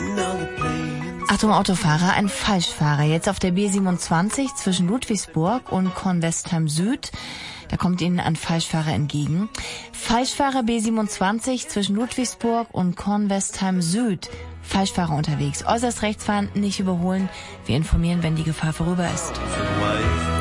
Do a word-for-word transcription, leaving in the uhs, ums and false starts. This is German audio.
Achtung Autofahrer, ein Falschfahrer. Jetzt auf der B siebenundzwanzig zwischen Ludwigsburg und Kornwestheim Süd. Da kommt Ihnen ein Falschfahrer entgegen. Falschfahrer B siebenundzwanzig zwischen Ludwigsburg und Kornwestheim Süd. Falschfahrer unterwegs. Äußerst rechts fahren, nicht überholen. Wir informieren, wenn die Gefahr vorüber ist.